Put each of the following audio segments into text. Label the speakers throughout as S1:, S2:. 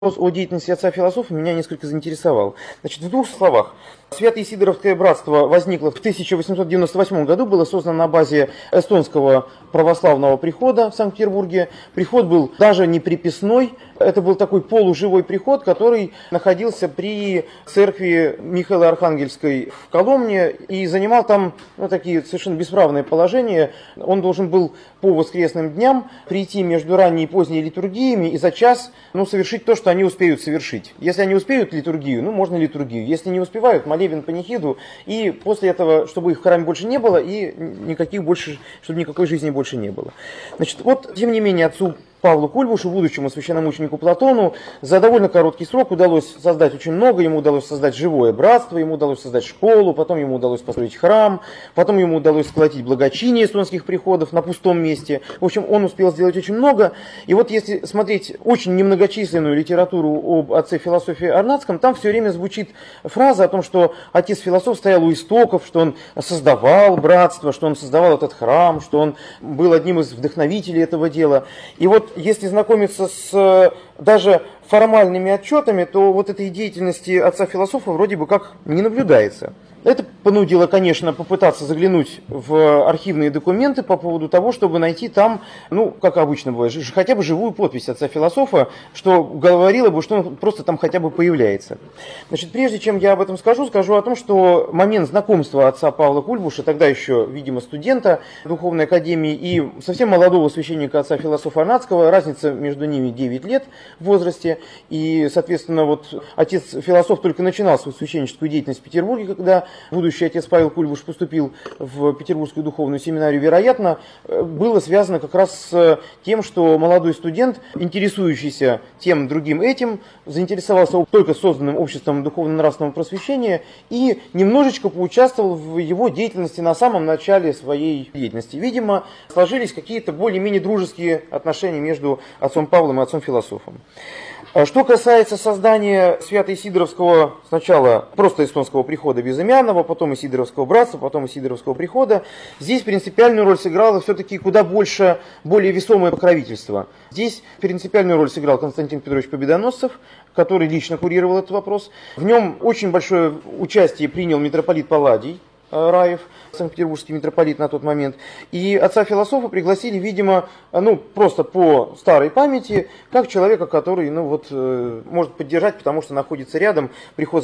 S1: Вопрос о деятельности отца-философа меня несколько заинтересовал. Значит, в двух словах. Свято-Исидоровское братство возникло в 1898 году, было создано на базе эстонского православного прихода в Санкт-Петербурге. Приход был даже не приписной, это был такой полуживой приход, который находился при церкви Михаила Архангельской в Коломне и занимал там такие совершенно бесправные положения. Он должен был по воскресным дням прийти между ранней и поздней литургиями и за час совершить то, что они успеют совершить. Если они успеют литургию, можно литургию. Если не успевают, молебен панихиду. И после этого, чтобы их в храме больше не было, и чтобы никакой жизни больше не было. Значит, тем не менее, отцу Павлу Кульбушу, будущему священномученику Платону, за довольно короткий срок удалось создать очень много. Ему удалось создать живое братство, ему удалось создать школу, потом ему удалось построить храм, потом ему удалось сколотить благочиние эстонских приходов на пустом месте. В общем, он успел сделать очень много. И если смотреть очень немногочисленную литературу об отце философии Арнатском, там все время звучит фраза о том, что отец-философ стоял у истоков, что он создавал братство, что он создавал этот храм, что он был одним из вдохновителей этого дела. И если знакомиться с даже формальными отчетами, то этой деятельности отца-философа вроде бы как не наблюдается. Это понудило, конечно, попытаться заглянуть в архивные документы по поводу того, чтобы найти там, как обычно бывает, хотя бы живую подпись отца-философа, что говорило бы, что он просто там хотя бы появляется. Значит, прежде чем я об этом скажу о том, что момент знакомства отца Павла Кульбуша, тогда еще, видимо, студента Духовной Академии, и совсем молодого священника отца-философа Арнатского, разница между ними 9 лет в возрасте, и, соответственно, отец-философ только начинал свою священническую деятельность в Петербурге, когда будущий отец Павел Кульбуш поступил в Петербургскую духовную семинарию, вероятно, было связано как раз с тем, что молодой студент, интересующийся тем другим этим, заинтересовался только созданным обществом духовно-нравственного просвещения и немножечко поучаствовал в его деятельности на самом начале своей деятельности. Видимо, сложились какие-то более-менее дружеские отношения между отцом Павлом и отцом-философом. Что касается создания Свято-Исидоровского, сначала просто эстонского прихода безымянного, потом Исидоровского братства, потом Исидоровского прихода, здесь принципиальную роль сыграло все-таки куда более весомое покровительство. Здесь принципиальную роль сыграл Константин Петрович Победоносцев, который лично курировал этот вопрос. В нем очень большое участие принял митрополит Палладий Раев, санкт-петербургский митрополит на тот момент. И отца-философа пригласили, видимо, просто по старой памяти, как человека, который, может поддержать, потому что находится рядом. Приход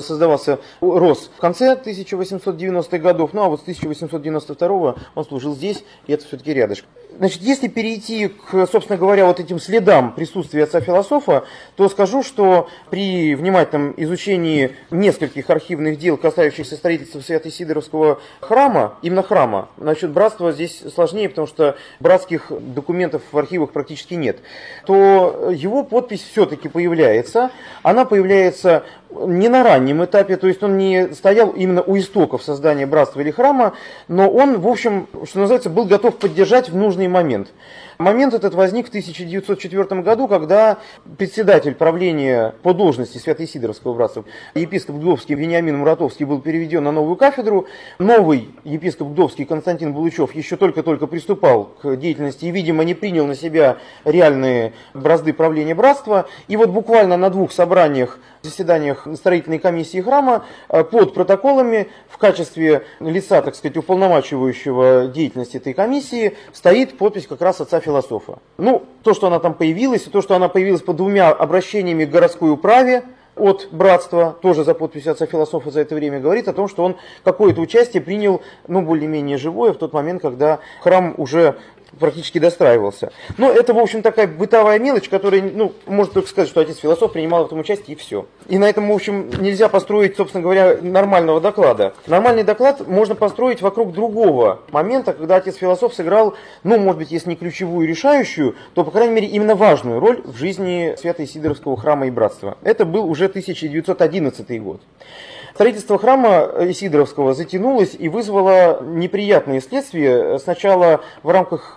S1: рос в конце 1890-х годов, с 1892 он служил здесь, и это все-таки рядышком. Значит, если перейти к, собственно говоря, этим следам присутствия отца-философа, то скажу, что при внимательном изучении нескольких архивных дел, касающихся строительства Свято-Исидоровского храма, именно храма, насчет братства здесь сложнее, потому что братских документов в архивах практически нет, то его подпись все-таки появляется. Она появляется не на раннем этапе, то есть он не стоял именно у истоков создания братства или храма, но он, в общем, что называется, был готов поддержать в нужный момент. Момент этот возник в 1904 году, когда председатель правления по должности Свято-Исидоровского братства, епископ Гдовский Вениамин Муратовский, был переведен на новую кафедру. Новый епископ Гдовский Константин Булычев еще только-только приступал к деятельности и, видимо, не принял на себя реальные бразды правления братства. И буквально на 2 заседаниях строительной комиссии храма под протоколами в качестве лица, так сказать, уполномачивающего деятельность этой комиссии стоит подпись как раз отца-философа. То, что она там появилась, и то, что она появилась по 2 обращениями к городской управе от братства, тоже за подписью отца-философа за это время, говорит о том, что он какое-то участие принял, более-менее живое, в тот момент, когда храм уже практически достраивался. Но это, в общем, такая бытовая мелочь, которая, может только сказать, что отец-философ принимал в этом участие, и все. И на этом, в общем, нельзя построить, собственно говоря, нормального доклада. Нормальный доклад можно построить вокруг другого момента, когда отец-философ сыграл, может быть, если не ключевую, решающую, то, по крайней мере, именно важную роль в жизни Свято-Исидоровского храма и братства. Это был уже 1911 год. Строительство храма Исидоровского затянулось и вызвало неприятные следствия. Сначала в рамках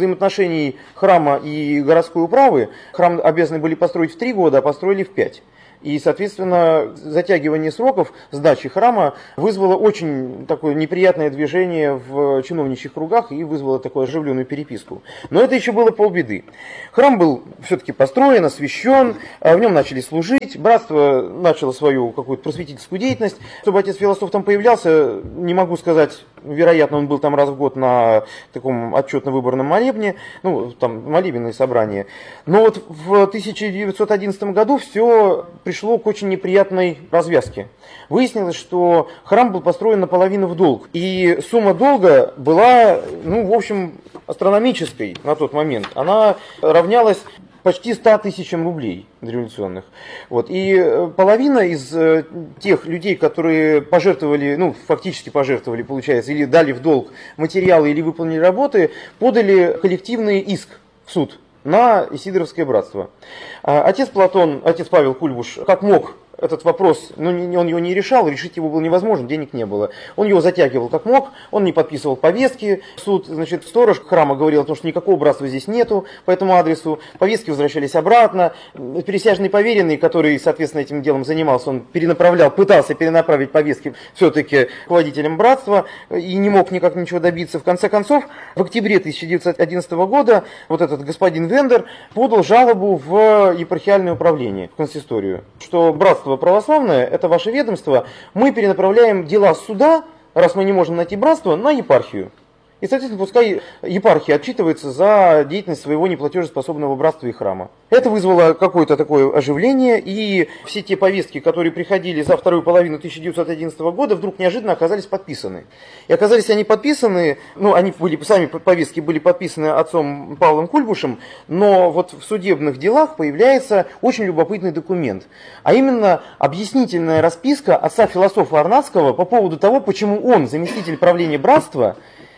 S1: взаимоотношений храма и городской управы храм обязаны были построить в 3 года, а построили в 5. И, соответственно, затягивание сроков сдачи храма вызвало очень такое неприятное движение в чиновничьих кругах и вызвало такую оживленную переписку. Но это еще было полбеды. Храм был все-таки построен, освящен, в нем начали служить, братство начало свою какую-то просветительскую деятельность. Чтобы отец Философ там появлялся, не могу сказать, вероятно, он был там раз в год на таком отчетно-выборном молебне, ну, там молебенные собрания. Но вот в 1911 году все пришло к очень неприятной развязке. Выяснилось, что храм был построен наполовину в долг. И сумма долга была, ну, в общем, астрономической на тот момент. Она равнялась почти 100 тысячам рублей дореволюционных. Вот. И половина из тех людей, которые пожертвовали, ну, фактически пожертвовали, получается, или дали в долг материалы, или выполнили работы, подали коллективный иск в суд на Исидоровское братство. Отец Павел Кульбуш, как мог, этот вопрос, ну, он его не решал, решить его было невозможно, денег не было. Он его затягивал как мог, он не подписывал повестки. Суд, значит, сторож храма говорил о том, что никакого братства здесь нету по этому адресу. Повестки возвращались обратно. Присяжный поверенный, который, соответственно, этим делом занимался, он пытался перенаправить повестки все-таки к водителям братства и не мог никак ничего добиться. В конце концов, в октябре 1911 года вот этот господин Вендер подал жалобу в епархиальное управление, в консисторию, что братство православное, это ваше ведомство, мы перенаправляем дела суда, раз мы не можем найти братство, на епархию. И, соответственно, пускай епархия отчитывается за деятельность своего неплатежеспособного братства и храма. Это вызвало какое-то такое оживление, и все те повестки, которые приходили за вторую половину 1911 года, вдруг неожиданно оказались подписаны. И оказались они подписаны, ну, сами повестки были подписаны отцом Павлом Кульбушем, но вот в судебных делах появляется очень любопытный документ, а именно объяснительная расписка отца философа Арнацкого по поводу того, почему он, заместитель правления братства,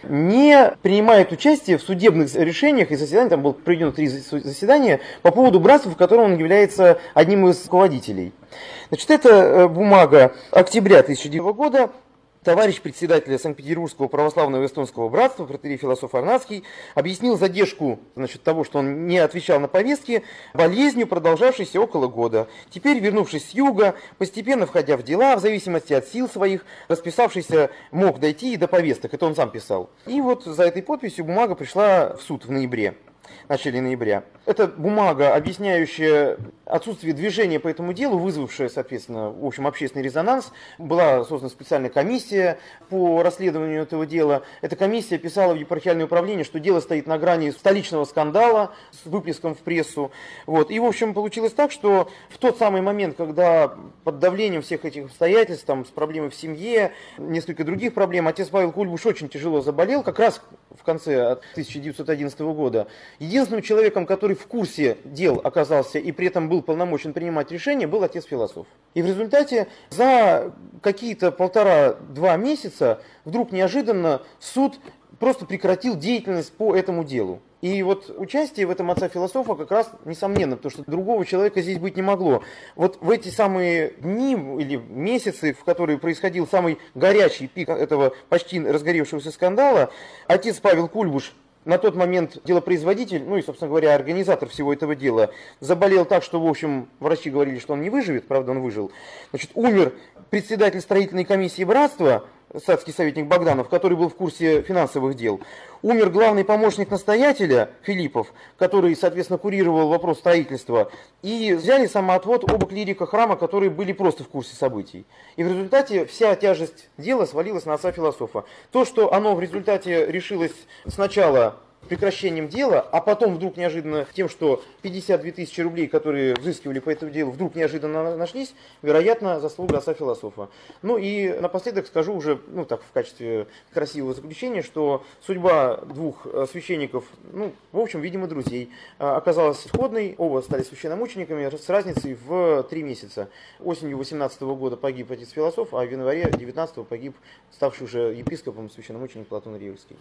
S1: не принимает участие в судебных решениях и заседаниях, там было проведено 3 заседания, по поводу братства, в котором он является одним из руководителей. Значит, это бумага октября 1909 года. Товарищ председателя Санкт-Петербургского православного эстонского братства, протоиерей Философ Арнацкий, объяснил задержку, значит, того, что он не отвечал на повестки, болезнью, продолжавшейся около года. Теперь, вернувшись с юга, постепенно входя в дела, в зависимости от сил своих, расписавшийся мог дойти и до повесток, это он сам писал. И вот за этой подписью бумага пришла в суд в ноябре. В начале ноября. Это бумага, объясняющая отсутствие движения по этому делу, вызвавшая, соответственно, в общем, общественный резонанс. Была создана специальная комиссия по расследованию этого дела. Эта комиссия писала в епархиальное управление, что дело стоит на грани столичного скандала с выплеском в прессу. Вот. И, в общем, получилось так, что в тот самый момент, когда под давлением всех этих обстоятельств, там, с проблемой в семье, несколько других проблем, отец Павел Кульбуш очень тяжело заболел, как раз в конце 1911 года. Единственным человеком, который в курсе дел оказался и при этом был полномочен принимать решения, был отец Философ. И в результате за какие-то 1,5-2 месяца вдруг неожиданно суд просто прекратил деятельность по этому делу. И вот участие в этом отца Философа как раз несомненно, потому что другого человека здесь быть не могло. Вот в эти самые дни или месяцы, в которые происходил самый горячий пик этого почти разгоревшегося скандала, отец Павел Кульбуш, на тот момент делопроизводитель, ну и, собственно говоря, организатор всего этого дела, заболел так, что, в общем, врачи говорили, что он не выживет, правда, он выжил. Значит, умер председатель строительной комиссии братства, статский советник Богданов, который был в курсе финансовых дел. Умер главный помощник настоятеля Филиппов, который, соответственно, курировал вопрос строительства. И взяли самоотвод оба клирика храма, которые были просто в курсе событий. И в результате вся тяжесть дела свалилась на отца Философа. То, что оно в результате решилось сначала прекращением дела, а потом вдруг неожиданно тем, что 52 тысячи рублей, которые взыскивали по этому делу, вдруг неожиданно нашлись, вероятно, заслуга отца Философа. Ну и напоследок скажу уже, ну так, в качестве красивого заключения, что судьба 2 священников, ну, в общем, видимо, друзей, оказалась сходной. Оба стали священномучениками с разницей в 3 месяца. Осенью 18 года погиб отец Философ, а в январе 19 погиб ставший уже епископом священномученик Платон Ривельский.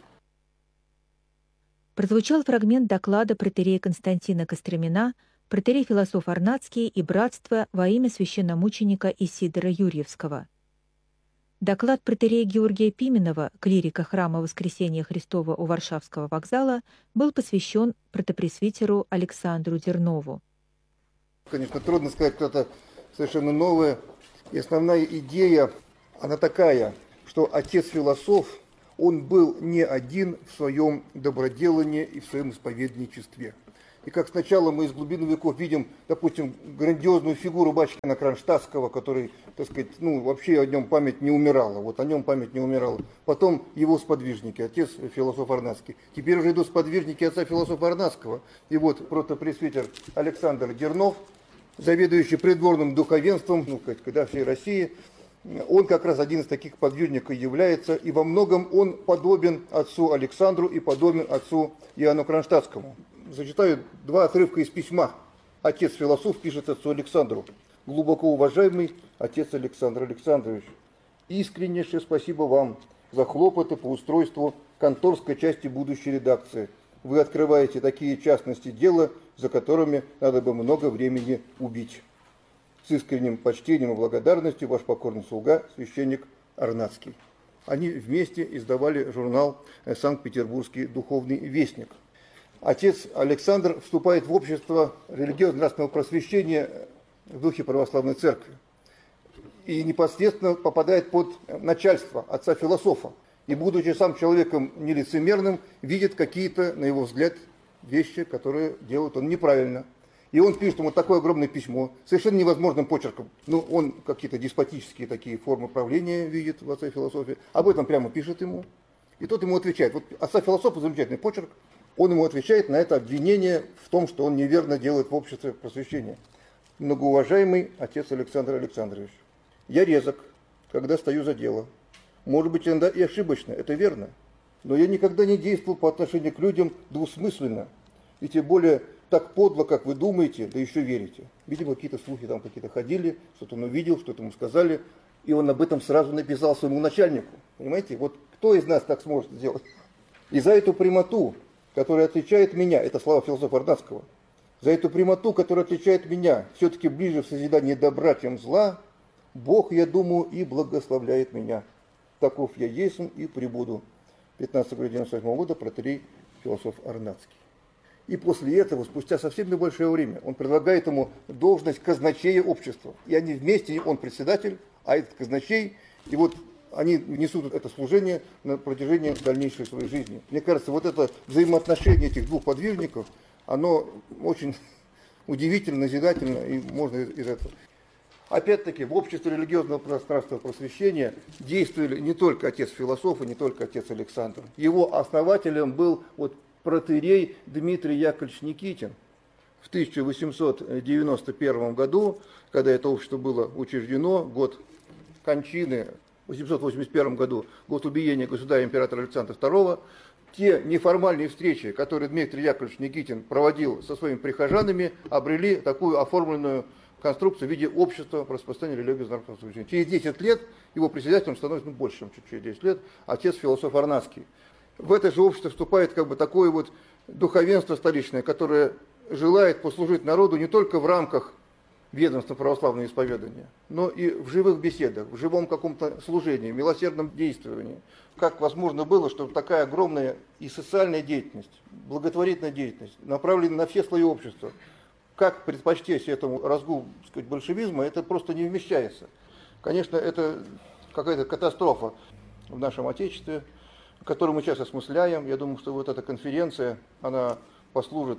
S2: Прозвучал фрагмент доклада протоиерея Константина Костромина, протоиерей Философ Арнацкий и братство во имя священномученика Исидора Юрьевского. Доклад протоиерея Георгия Пименова, клирика храма Воскресения Христова у Варшавского вокзала, был посвящен протопресвитеру Александру Дернову.
S3: Конечно, трудно сказать, кто-то совершенно новая. И основная идея, она такая, что отец-философ, он был не один в своем доброделании и в своем исповедничестве. И как сначала мы из глубины веков видим, допустим, грандиозную фигуру Батюшкина Кронштадтского, который, так сказать, вообще о нем память не умирала. Вот о нем память не умирала. Потом его сподвижники, отец-философ Арнацкий. Теперь уже идут сподвижники отца-философа Арнацкого. И вот протопресвитер Александр Дернов, заведующий придворным духовенством, всей России, он как раз один из таких подвижников является, и во многом он подобен отцу Александру и подобен отцу Иоанну Кронштадтскому. Зачитаю два отрывка из письма. Отец-философ пишет отцу Александру. Глубоко уважаемый отец Александр Александрович, искреннейшее спасибо вам за хлопоты по устройству конторской части будущей редакции. Вы открываете такие частности дела, за которыми надо бы много времени убить. С искренним почтением и благодарностью ваш покорный слуга, священник Арнацкий. Они вместе издавали журнал «Санкт-Петербургский духовный вестник». Отец Александр вступает в общество религиозно-нравственного просвещения в духе православной церкви и непосредственно попадает под начальство отца-философа. И, будучи сам человеком нелицемерным, видит какие-то, на его взгляд, вещи, которые делает он неправильно. И он пишет ему такое огромное письмо, совершенно невозможным почерком. Он какие-то деспотические такие формы правления видит в отце-философе. Об этом прямо пишет ему. И тот ему отвечает. Вот отца-философа замечательный почерк. Он ему отвечает на это обвинение в том, что он неверно делает в обществе просвещения. Многоуважаемый отец Александр Александрович, я резок, когда стою за дело. Может быть, иногда и ошибочно, это верно. Но я никогда не действовал по отношению к людям двусмысленно. И тем более так подло, как вы думаете, да еще верите. Видимо, какие-то слухи там какие-то ходили, что-то он увидел, что-то ему сказали. И он об этом сразу написал своему начальнику. Понимаете, вот кто из нас так сможет сделать? И за эту прямоту, которая отличает меня, это слова философа Арнацкого, за эту прямоту, которая отличает меня, все-таки ближе в созидании добра, чем зла, Бог, я думаю, и благословляет меня. Таков я есть и пребуду. 15 июля 1998 года протоиерей философ Арнацкий. И после этого, спустя совсем небольшое время, он предлагает ему должность казначея общества. И они вместе, он председатель, а этот казначей, и вот они несут это служение на протяжении дальнейшей своей жизни. Мне кажется, вот это взаимоотношение этих двух подвижников, оно очень удивительно, назидательно, и можно из этого. Опять-таки, в обществе религиозного пространства просвещения действовали не только отец-философ и не только отец Александр. Его основателем был протоиерей Дмитрий Яковлевич Никитин. В 1891 году, когда это общество было учреждено, год кончины, в 881 году, год убиения государя-императора Александра II, те неформальные встречи, которые Дмитрий Яковлевич Никитин проводил со своими прихожанами, обрели такую оформленную конструкцию в виде общества по распространению религиозного просвещения. Через 10 лет его председателем становится больше, чем через 10 лет, отец-философ Арнацкий. В это же общество вступает такое духовенство столичное, которое желает послужить народу не только в рамках ведомства православного исповедания, но и в живых беседах, в живом каком-то служении, милосердном действовании. Как возможно было, чтобы такая огромная и социальная деятельность, благотворительная деятельность, направленная на все слои общества, как предпочтеть этому разгулу большевизма, это просто не вмещается. Конечно, это какая-то катастрофа в нашем Отечестве, которую мы сейчас осмысляем. Я думаю, что эта конференция, она послужит,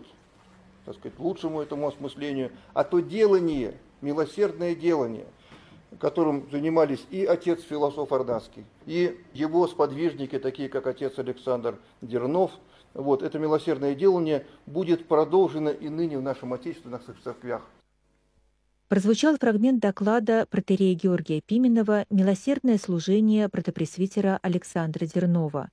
S3: лучшему этому осмыслению. А то делание, милосердное делание, которым занимались и отец-философ Арнацкий, и его сподвижники, такие как отец Александр Дернов, это милосердное делание будет продолжено и ныне в нашем Отечестве, в наших церквях.
S2: Прозвучал фрагмент доклада протоиерея Георгия Пименова «Милосердное служение протопресвитера Александра Дернова».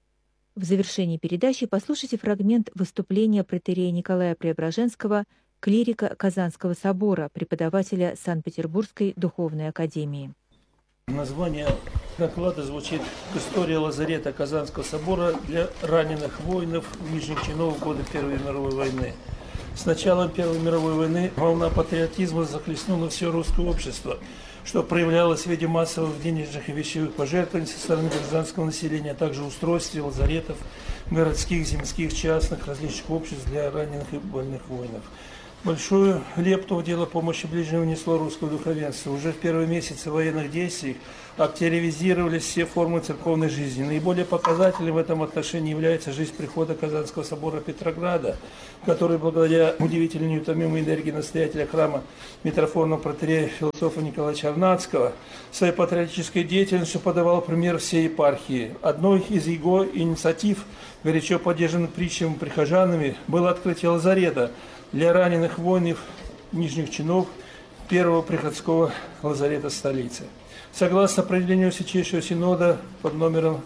S2: В завершении передачи послушайте фрагмент выступления протоиерея Николая Преображенского, клирика Казанского собора, преподавателя Санкт-Петербургской духовной академии.
S4: Название доклада звучит «История лазарета Казанского собора для раненых воинов нижних чинов в годы Первой мировой войны». С началом Первой мировой войны волна патриотизма захлестнула все русское общество, что проявлялось в виде массовых денежных и вещевых пожертвований со стороны гражданского населения, а также устройстве лазаретов, городских, земских, частных, различных обществ для раненых и больных воинов. Большую лепту в дело помощи ближнему внесло русское духовенство. Уже в первые месяцы военных действий активизировались все формы церковной жизни. Наиболее показательным в этом отношении является жизнь прихода Казанского собора Петрограда, который благодаря удивительной неутомимой энергии настоятеля храма митрофорного протоиерея философа Николая Арнацкого своей патриотической деятельностью подавал пример всей епархии. Одной из его инициатив, горячо поддержанных притчами прихожанами, было открытие лазарета для раненых воинов нижних чинов первого приходского лазарета столицы. Согласно определению Святейшего Синода под номером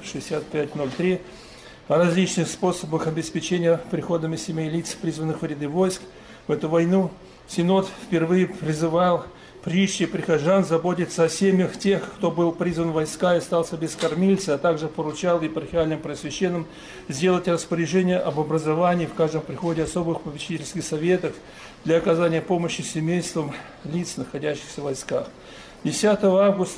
S4: 6503 о различных способах обеспечения приходами семей лиц, призванных в ряды войск, в эту войну Синод впервые призывал притчи прихожан заботиться о семьях тех, кто был призван в войска и остался без кормильца, а также поручал епархиальным пресвященным сделать распоряжение об образовании в каждом приходе особых попечительских советов для оказания помощи семействам лиц, находящихся в войсках. 10 августа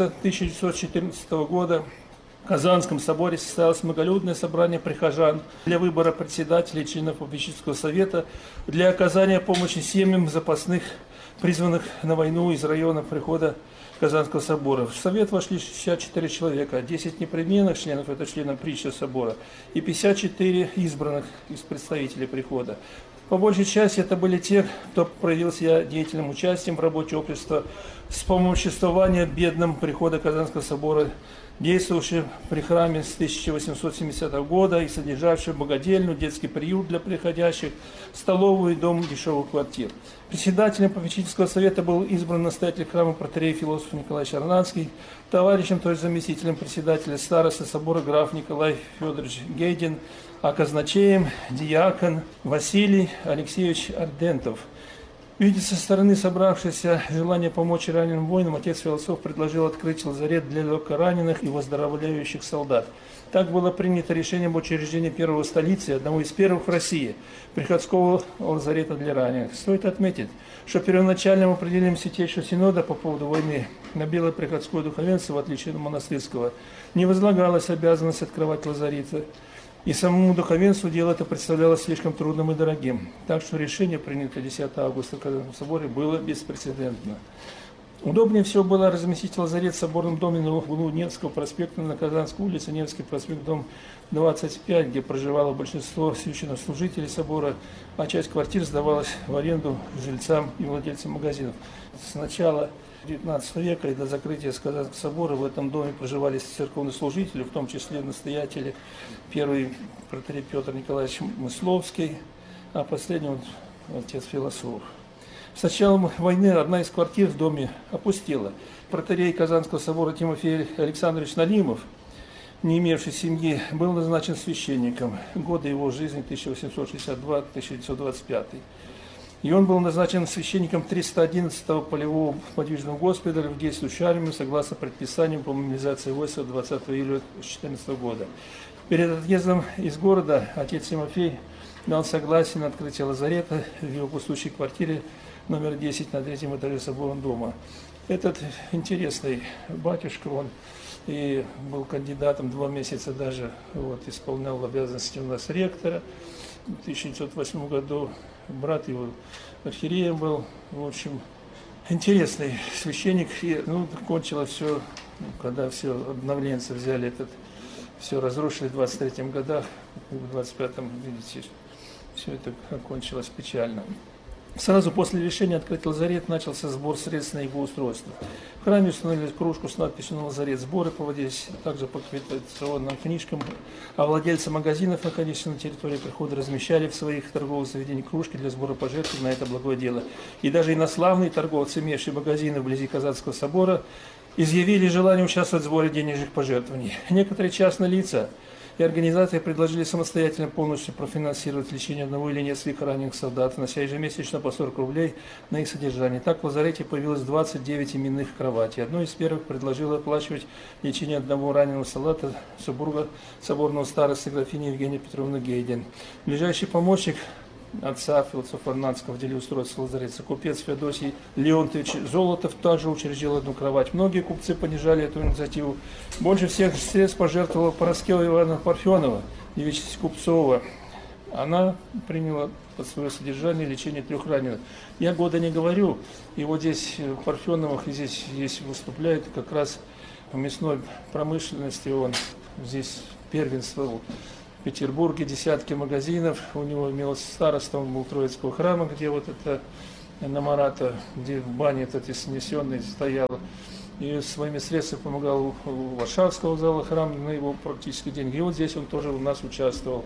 S4: 1914 года в Казанском соборе состоялось многолюдное собрание прихожан для выбора председателей и членов попечительского совета для оказания помощи семьям запасных, призванных на войну из района прихода Казанского собора. В совет вошли 64 человека, 10 непременных членов, это членов притчи собора, и 54 избранных из представителей прихода. По большей части это были те, кто проявил себя деятельным участием в работе общества, вспомоществования бедным прихода Казанского собора, действовавшим при храме с 1870 года и содержавшим богадельню, детский приют для приходящих, столовую и дом дешевых квартир. Председателем попечительского совета был избран настоятель храма протоиерей философ Николай Арнацкий, товарищем, то есть заместителем председателя староста собора граф Николай Федорович Гейдин, а казначеем диакон Василий Алексеевич Ардентов. Видя со стороны собравшееся желание помочь раненым воинам, отец философ предложил открыть лазарет для легкораненых и выздоравливающих солдат. Так было принято решение об учреждении первого в столице, одного из первых в России, приходского лазарета для раненых. Стоит отметить, что первоначальным определением Святейшего Синода по поводу войны на белое приходское духовенство, в отличие от монастырского, не возлагалась обязанность открывать лазареты. И самому духовенству дело это представлялось слишком трудным и дорогим. Так что решение, принятое 10 августа в Казанском соборе, было беспрецедентно. Удобнее всего было разместить лазарет в соборном доме на углу Невского проспекта на Казанской улице, Невский проспект, дом 25, где проживало большинство священнослужителей собора, а часть квартир сдавалась в аренду жильцам и владельцам магазинов. С начала XIX века и до закрытия Казанского собора в этом доме проживали церковнослужители, в том числе настоятели, первый протоиерей Петр Николаевич Мысловский, а последний отец философ. С началом войны одна из квартир в доме опустела. Протоиерей Казанского собора Тимофей Александрович Налимов, не имевший семьи, был назначен священником. Годы его жизни 1862-1925. И он был назначен священником 311-го полевого подвижного госпиталя в действующей армии согласно предписаниям по мобилизации войск 20 июля 2014 года. Перед отъездом из города отец Тимофей дал согласие на открытие лазарета в его пустующей квартире номер 10 на 3-м этаже соборного дома. Этот интересный батюшка, он и был кандидатом 2 месяца даже, исполнял обязанности у нас ректора. В 1908 году брат его архиереем был. В общем, интересный священник. И, кончилось все, когда все обновленцы взяли все разрушили в 23-м годах, в 25-м, видите, все это окончилось печально. Сразу после решения открыть лазарет начался сбор средств на его устройство. В храме установили кружку с надписью «На лазарет». Сборы проводились также по квитанционным книжкам, а владельцы магазинов, находящихся на территории прихода, размещали в своих торговых заведениях кружки для сбора пожертвований на это благое дело. И даже инославные торговцы, имеющие магазины вблизи Казанского собора, изъявили желание участвовать в сборе денежных пожертвований. Некоторые частные лица и организации предложили самостоятельно полностью профинансировать лечение одного или нескольких раненых солдат, внося ежемесячно по 40 рублей на их содержание. Так в лазарете появилось 29 именных кроватей. Одной из первых предложила оплачивать лечение одного раненого солдата, супруга соборного старосты графини Евгения Петровна Гейдин. Ближайший помощник отца философа Арнацкого в деле устройства лазарета, купец Феодосий Леонтович Золотов, также учредил одну кровать. Многие купцы поддержали эту инициативу. Больше всех средств пожертвовала Пороскева Ивана Парфенова, девичница Купцова. она приняла под свое содержание лечение 3 раненых. Я года не говорю, и вот здесь в Парфеновых здесь выступляет как раз в мясной промышленности, он здесь первенствовал в Петербурге, десятки магазинов, у него имелось староста, он был Троицкого храма, где вот это на Марата, где в бане этот снесенный стоял, и своими средствами помогал у Варшавского зала храма на его практически деньги. И вот здесь он тоже у нас участвовал.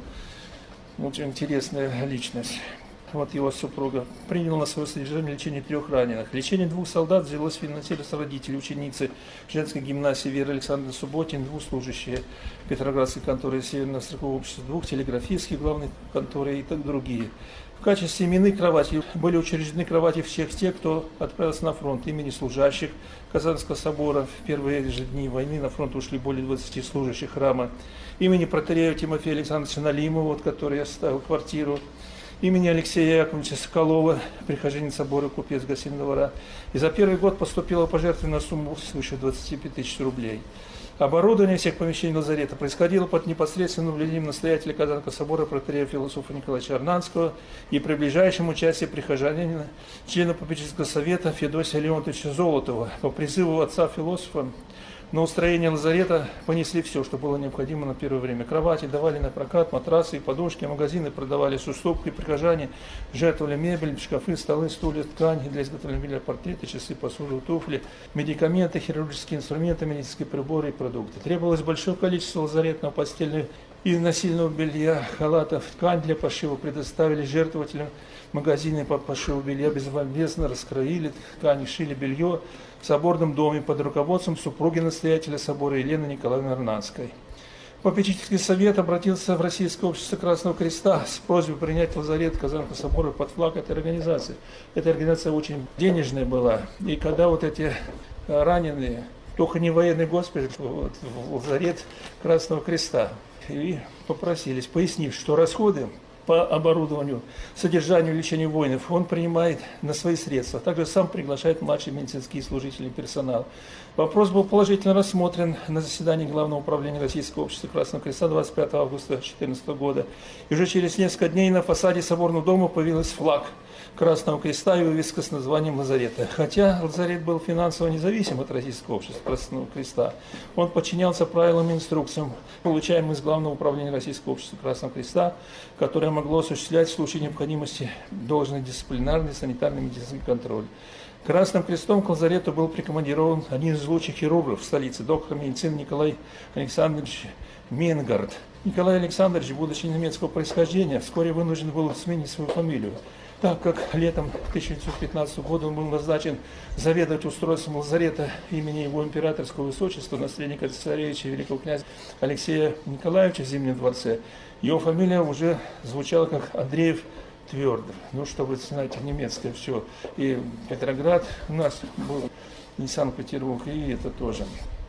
S4: Очень интересная личность. Вот его супруга приняла на свое содержание лечение 3 раненых. Лечение 2 солдат взялось финансировать родители, ученицы женской гимназии Веры Александровны Субботин, 2 служащие Петроградской конторы Северного стрелкового общества, 2 телеграфистских главной конторы и так другие. В качестве именных кроватей были учреждены кровати всех тех, кто отправился на фронт, имени служащих Казанского собора. В первые же дни войны на фронт ушли более 20 служащих храма. Имени протоиерея Тимофея Александровича Налимова, вот, который оставил квартиру. Имени Алексея Яковлевича Соколова, прихожанин собора, купец гостиного двора. И за первый год поступила пожертвование на сумму свыше 25 тысяч рублей. Оборудование всех помещений лазарета происходило под непосредственным влиянием настоятеля Казанского собора протоиерея философа Николаевича Арнанского и при ближайшем участии прихожанина, члена попечительского совета Федосия Леонтовича Золотова. По призыву отца-философа на устроение лазарета понесли все, что было необходимо на первое время. Кровати давали на прокат, матрасы и подушки, магазины продавали с уступкой, прихожане жертвовали мебель, шкафы, столы, стулья, ткани для изготовления мебели, портреты, часы, посуду, туфли, медикаменты, хирургические инструменты, медицинские приборы и продукты. Требовалось большое количество лазаретного постельного и насильного белья, халатов, ткань для пошива предоставили жертвователям. Магазины по пошиву белья безвозмездно раскроили ткани, шили белье в соборном доме под руководством супруги настоятеля собора Елены Николаевны Арнанской. Попечительский совет обратился в Российское общество Красного Креста с просьбой принять лазарет Казанского собора под флаг этой организации. Эта организация очень денежная была, и когда вот эти раненые, только не военный госпиталь, вот, в лазарет Красного Креста, и попросились, пояснив, что расходы по оборудованию, содержанию, лечению воинов он принимает на свои средства, а также сам приглашает младшие медицинские служители и персонал. Вопрос был положительно рассмотрен на заседании Главного управления Российского общества Красного Креста 25 августа 2014 года. И уже через несколько дней на фасаде Соборного дома появился флаг Красного Креста и вывеска с названием лазарета. Хотя лазарет был финансово независим от Российского общества Красного Креста, он подчинялся правилам и инструкциям, получаемым из Главного управления Российского общества Красного Креста, которое могло осуществлять в случае необходимости должный дисциплинарный, санитарный, медицинский контроль. Красным Крестом к лазарету был прикомандирован один из лучших хирургов столицы, доктор медицины Николай Александрович Менгард. Николай Александрович, будучи немецкого происхождения, вскоре вынужден был сменить свою фамилию, так как летом 1915 года он был назначен заведовать устройством лазарета имени его императорского высочества, наследника царевича великого князя Алексея Николаевича в Зимнем дворце. Его фамилия уже звучала как Андреев Твердов. Ну, что вы знаете, немецкое все. И Петроград у нас был, не Санкт-Петербург, и это тоже.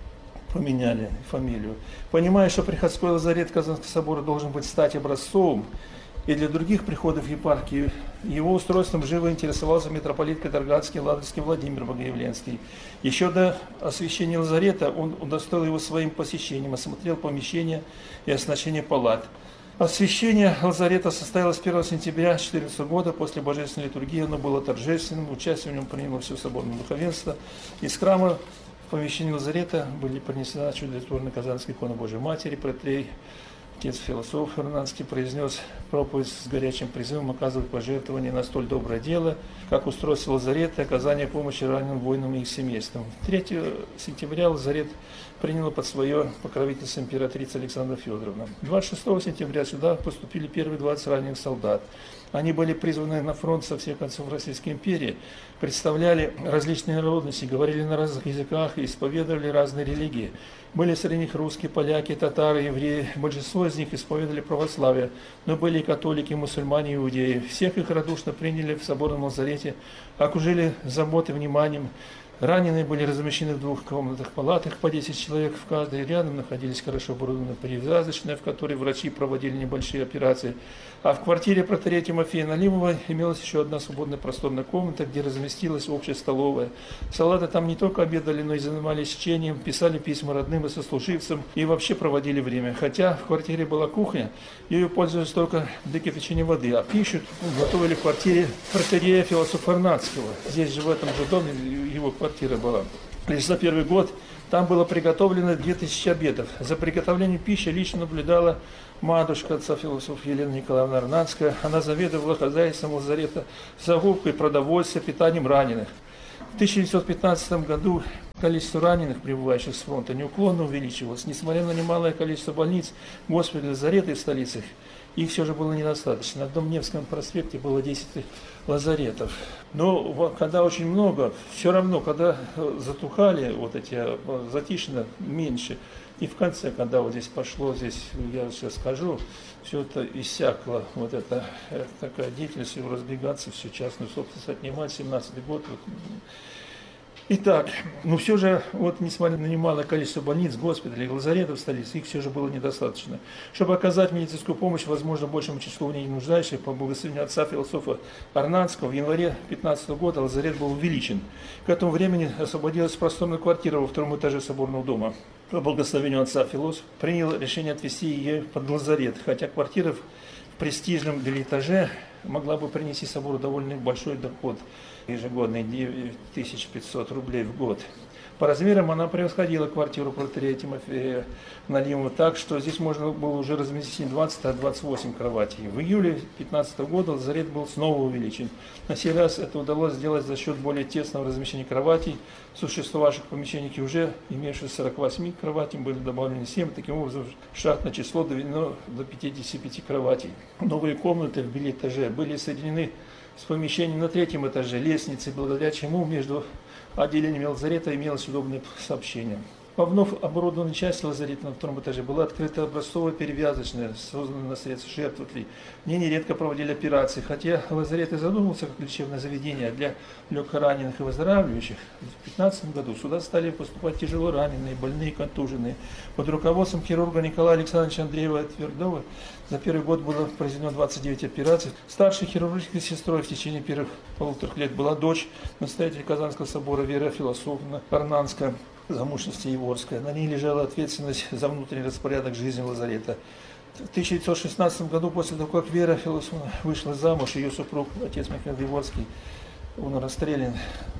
S4: Поменяли фамилию. Понимая, что приходской лазарет Казанского собора должен быть стать образцовым, и для других приходов епархии его устройством живо интересовался митрополит Петроградский, Ладожский Владимир Богоявленский. Еще до освящения лазарета он удостоил его своим посещением, осмотрел помещения и оснащение палат. Освящение лазарета состоялось 1 сентября 2014 года. После божественной литургии оно было торжественным. Участие в нем приняло все соборное духовенство. Из храма в помещении лазарета были принесены чудотворная Казанская икона Божией Матери. Протоиерей отец философ Арнанский произнес проповедь с горячим призывом оказывать пожертвования на столь доброе дело, как устройство лазарета и оказание помощи раненым воинам и их семействам. 3 сентября лазарет приняла под свое покровительство императрица Александра Федоровна. 26 сентября сюда поступили первые 20 раненых солдат. Они были призваны на фронт со всех концов Российской империи, представляли различные народности, говорили на разных языках и исповедовали разные религии. Были среди них русские, поляки, татары, евреи. Большинство из них исповедовали православие, но были и католики, и мусульмане, и иудеи. Всех их радушно приняли в соборном лазарете, окружили заботой, вниманием. Раненые были размещены в 2 комнатах, палатах по 10 человек в каждой. Рядом находились хорошо оборудованная перевязочная, в которой врачи проводили небольшие операции. А в квартире протоиерея Тимофея Налимова имелась еще одна свободная просторная комната, где разместилась общая столовая. Салаты там не только обедали, но и занимались чтением, писали письма родным и сослуживцам и вообще проводили время. Хотя в квартире была кухня, ею пользовались только для кипячения воды, а пищу готовили в квартире протоиерея Философа Арнацкого. Здесь же в этом же доме его квартира была. Лишь за первый год там было приготовлено 2000 обедов. За приготовлением пищи лично наблюдала матушка отца философа Елена Николаевна Арнацкая. Она заведовала хозяйством лазарета, закупкой продовольствия, питанием раненых. В 1915 году количество раненых, прибывающих с фронта, неуклонно увеличивалось. Несмотря на немалое количество больниц, госпиталей, лазареты в столицах, их все же было недостаточно. На Домневском проспекте было 10 лазаретов. Но когда очень много, все равно, когда затухали вот эти затишно меньше, и в конце, когда вот здесь пошло, здесь я сейчас скажу, все это иссякло, вот это такая деятельность, разбегаться, всю частную собственность отнимать, 17-й год. Вот. Итак, но все же, вот, несмотря на немалое количество больниц, госпиталей, лазаретов в столице, их все же было недостаточно. Чтобы оказать медицинскую помощь, возможно, большему числу в ней нуждающих, по благословению отца философа Арнацкого, в январе 2015 года лазарет был увеличен. К этому времени освободилась просторная квартира во 2-м этаже соборного дома. По благословению отца философа принял решение отвести ее под лазарет, хотя квартира в престижном этаже могла бы принести собору довольно большой доход, ежегодный 9500 рублей в год. По размерам она превосходила квартиру протоиерея Тимофея Налимова так, что здесь можно было уже разместить не 20, а 28 кроватей. В июле 2015 года лазарет был снова увеличен. На сей раз это удалось сделать за счет более тесного размещения кроватей. В существовавших помещениях уже имевших 48 кроватей были добавлены 7. Таким образом, штатное число доведено до 55 кроватей. Новые комнаты в билетаже были соединены с помещением на 3-м этаже лестницы, благодаря чему между отделениями лазарета имелось удобное сообщение. По вновь оборудованной части лазарета на 2-м этаже была открыта образцовая перевязочная, созданная на средства жертвователей. В ней нередко проводили операции, хотя лазарет и задумывался как лечебное заведение для легкораненых и выздоравливающих. В 2015 году сюда стали поступать тяжело раненые, больные, контуженные. Под руководством хирурга Николая Александровича Андреева-Твердова за первый год было произведено 29 операций. Старшей хирургической сестрой в течение первых 1,5 лет была дочь настоятеля Казанского собора Вера Философовна Арнанская, замужности Еворская. На ней лежала ответственность за внутренний распорядок жизни лазарета. В 1916 году, после того, как Вера Философовна вышла замуж, ее супруг, отец Михаил Еворский, он расстрелян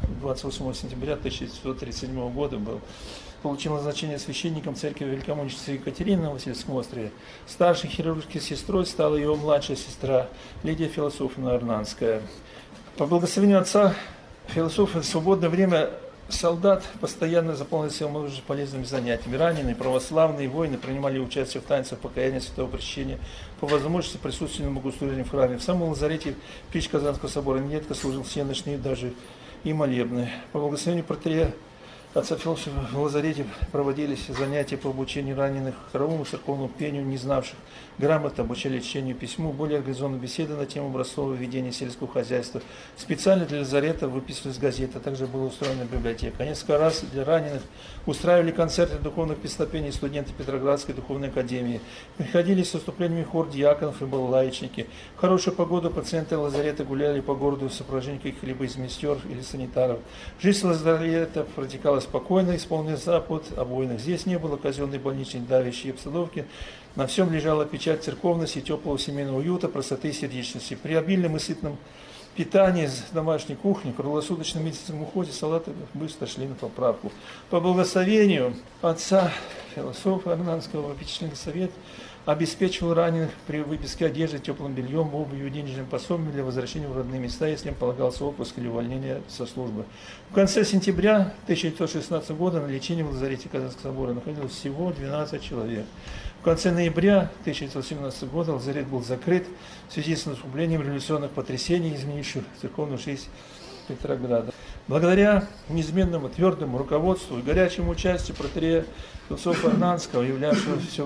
S4: 28 сентября 1937 года был. Получил назначение священником церкви Великомученицы Екатерины на Васильевском острове. Старшей хирургической сестрой стала его младшая сестра Лидия Философовна Арнанская. По благословению отца философа в свободное время солдат постоянно заполнил себя множеством полезными занятиями. Раненые, православные воины принимали участие в таинствах покаяния Святого Причащения, по возможности присутствовали на богослужении в храме. В самом лазарете притч Казанского собора нередко служил всеночные даже и молебны. По благословению протоиерея отца философа в лазарете проводились занятия по обучению раненых хоровому церковному пению, не знавших грамоты, обучали чтению письму, более организованные беседы на тему образцового ведения сельского хозяйства. Специально для лазарета выписывались газеты, а также была устроена библиотека. Несколько раз для раненых устраивали концерты духовных песнопений студенты Петроградской духовной академии. Приходили с выступлениями хор диаконов и балалаечники. В хорошую погоду пациенты лазарета гуляли по городу в сопровождении каких-либо из медсестер или санитаров. Жизнь лазарета протекала спокойно, исполненный запад обоих. Здесь не было казенной больничной давящей обстановки. На всем лежала печать церковности, теплого семейного уюта, простоты и сердечности. При обильном и сытном питании с домашней кухни, круглосуточном медицинском уходе салаты быстро шли на поправку. По благословению отца философа Арнанского попечительный совет обеспечивал раненых при выписке одежды, теплым бельем, обувью, денежным пособием для возвращения в родные места, если им полагался отпуск или увольнение со службы. В конце сентября 1916 года на лечении в лазарете Казанского собора находилось всего 12 человек. В конце ноября 1917 года лазарет был закрыт в связи с наступлением революционных потрясений, изменивших церковную жизнь Петрограда. Благодаря неизменному твердому руководству и горячему участию протоиерея Философа Арнанского, являвшего все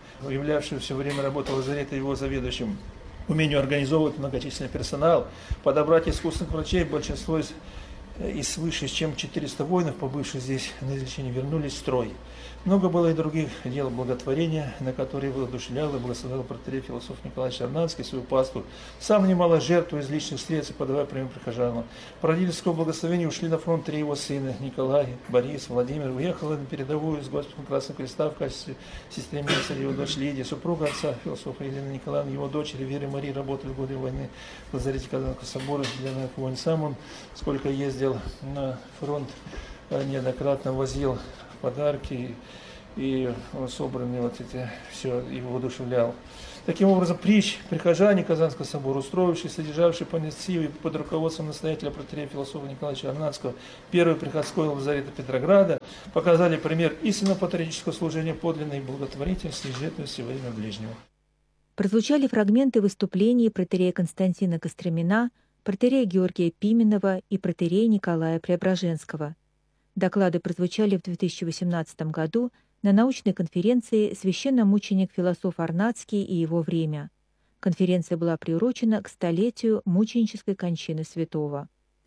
S4: время работы лазарета его заведующим, умению организовывать многочисленный персонал, подобрать искусственных врачей, большинство из и свыше чем 400 воинов, побывших здесь на излечении, вернулись в строй. Много было и других дел благотворения, на которые воодушевлял и благословлял протоиерей философ Николай Арнадский свою паству. Сам немало жертв из личных средств, подавая пример прихожанам. По родительскому благословению ушли на фронт 3 его сына, Николай, Борис, Владимир. Уехала на передовую с Господом Красного Креста в качестве сестры его дочь Лидия, супруга отца философа Елена Николаевна, его дочери Вера и Мария работали в годы войны в лазарете Казанского собора для раненых войн. Сам он, сколько ездил на фронт, неоднократно возил подарки и собранные вот эти, все его воодушевлял. Таким образом, прихожане Казанского собора, устроившие, содержавшие по инициативе под руководством настоятеля протоиерея философа Николая Арнадского первый приходской лазарета Петрограда, показали пример истинно патриотического служения, подлинной благотворительности и жертвенности во имя ближнего.
S2: Прозвучали фрагменты выступлений протоиерея Константина Костромина, протоиерея Георгия Пименова и протоиерея Николая Преображенского. Доклады прозвучали в 2018 году на научной конференции «Священномученик философ Арнадский и его время». Конференция была приурочена к столетию мученической кончины святого.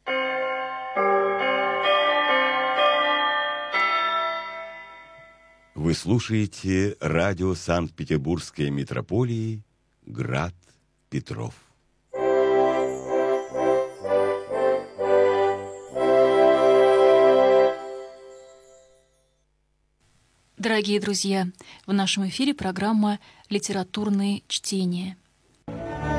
S5: Вы слушаете радио Санкт-Петербургской митрополии «Град Петров».
S6: Дорогие друзья, в нашем эфире программа «Литературные чтения».